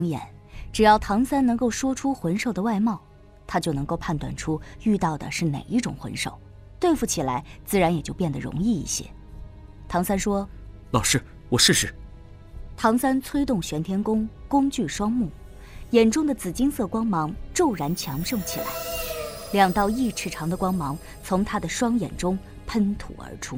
眼，只要唐三能够说出魂兽的外貌，他就能够判断出遇到的是哪一种魂兽，对付起来自然也就变得容易一些。唐三说：“ 老师，我试试。” 唐三催动玄天功，工具双目，眼中的紫金色光芒骤然强盛起来，2道1尺长的光芒从他的双眼中喷吐而出。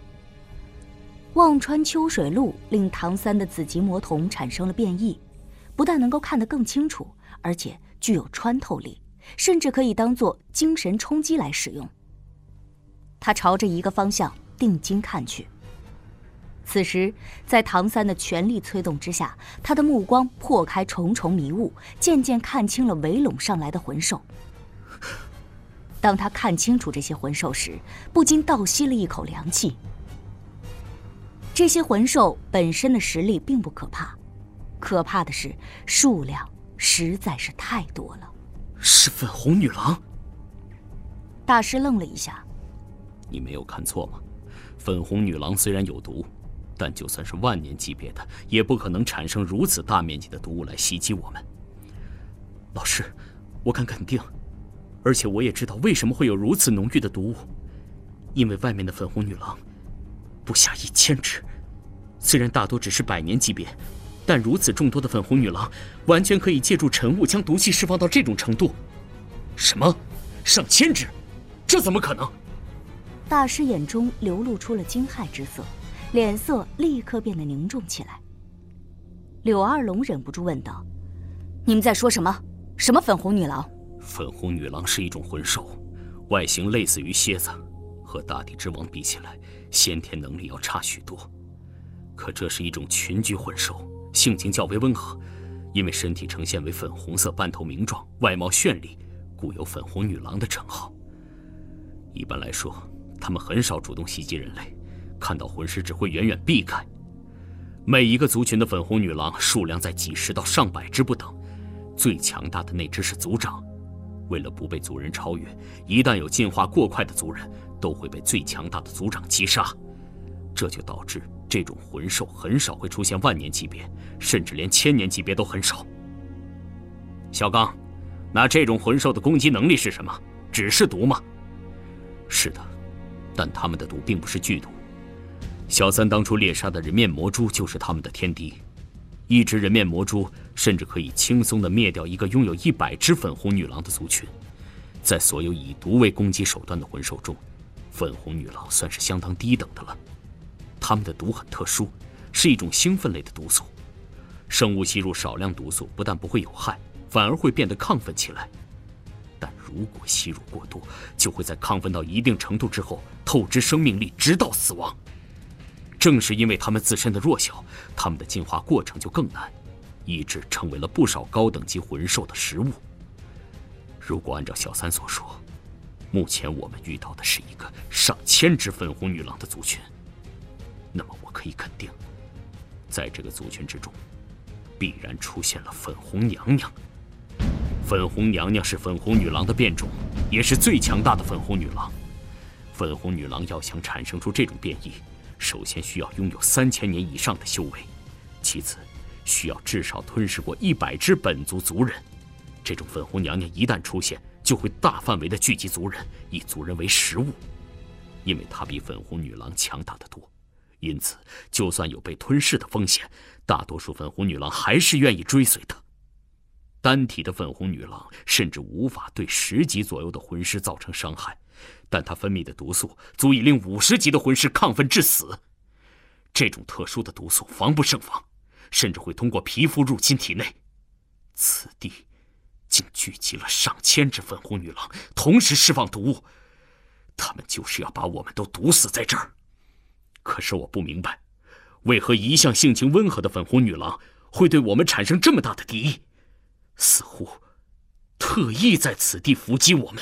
望穿秋水路令唐三的紫极魔瞳产生了变异，不但能够看得更清楚，而且具有穿透力，甚至可以当作精神冲击来使用。他朝着一个方向定睛看去。此时，在唐三的全力催动之下，他的目光破开重重迷雾，渐渐看清了围拢上来的魂兽。当他看清楚这些魂兽时，不禁倒吸了一口凉气。这些魂兽本身的实力并不可怕，可怕的是数量实在是太多了。 是粉红女郎？ 大师愣了一下。 你没有看错吗？粉红女郎虽然有毒，但就算是万年级别的，也不可能产生如此大面积的毒物来袭击我们。老师，我敢肯定，而且我也知道为什么会有如此浓郁的毒物，因为外面的粉红女郎不下1000只，虽然大多只是100年级别，但如此众多的粉红女郎，完全可以借助晨雾将毒气释放到这种程度。什么？上千只？这怎么可能？ 大师眼中流露出了惊骇之色，脸色立刻变得凝重起来。柳二龙忍不住问道：“你们在说什么？什么粉红女郎？” 粉红女郎是一种魂兽，外形类似于蝎子，和大地之王比起来，先天能力要差许多。可这是一种群居魂兽，性情较为温和，因为身体呈现为粉红色半透明状，外貌绚丽，故有粉红女郎的称号。一般来说，它们很少主动袭击人类，看到魂师只会远远避开。每一个族群的粉红女郎数量在几十到上百只不等，最强大的那只是族长。为了不被族人超越，一旦有进化过快的族人，都会被最强大的族长击杀。这就导致这种魂兽很少会出现万年级别，甚至连1000年级别都很少。小刚，那这种魂兽的攻击能力是什么？只是毒吗？是的，但他们的毒并不是剧毒。小三当初猎杀的人面魔蛛就是他们的天敌，一只人面魔蛛甚至可以轻松地灭掉一个拥有100只粉红女郎的族群。在所有以毒为攻击手段的魂兽中，粉红女郎算是相当低等的了。它们的毒很特殊，是一种兴奋类的毒素。生物吸入少量毒素，不但不会有害，反而会变得亢奋起来。但如果吸入过多，就会在亢奋到一定程度之后透支生命力，直到死亡。正是因为它们自身的弱小，它们的进化过程就更难，以致成为了不少高等级魂兽的食物。如果按照小三所说，目前我们遇到的是一个上千只粉红女郎的族群，那么我可以肯定，在这个族群之中，必然出现了粉红娘娘。粉红娘娘是粉红女郎的变种，也是最强大的粉红女郎。粉红女郎要想产生出这种变异，首先需要拥有3000年以上的修为，其次需要至少吞噬过100只本族族人。这种粉红娘娘一旦出现，就会大范围的聚集族人，以族人为食物。因为她比粉红女郎强大得多，因此就算有被吞噬的风险，大多数粉红女郎还是愿意追随她。单体的粉红女郎甚至无法对10级左右的魂师造成伤害，但她分泌的毒素足以令50级的魂师亢奋致死。这种特殊的毒素防不胜防，甚至会通过皮肤入侵体内。此地竟聚集了上千只粉红女郎，同时释放毒物，他们就是要把我们都毒死在这儿。可是我不明白，为何一向性情温和的粉红女郎会对我们产生这么大的敌意，似乎特意在此地伏击我们。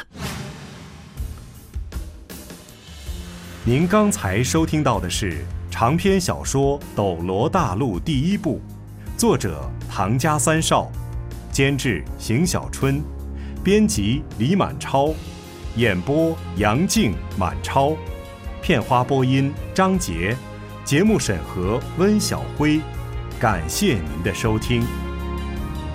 您刚才收听到的是长篇小说《斗罗大陆》第1部，作者唐家三少，监制邢小春，编辑李满超，演播杨静、满超，片花播音张杰，节目审核温小辉。感谢您的收听。